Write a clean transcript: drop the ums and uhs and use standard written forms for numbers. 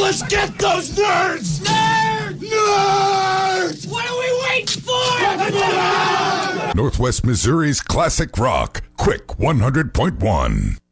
Let's get those nerds! Nerds! Nerds! What are we waiting for? Northwest Missouri's classic rock, Quick 100.1.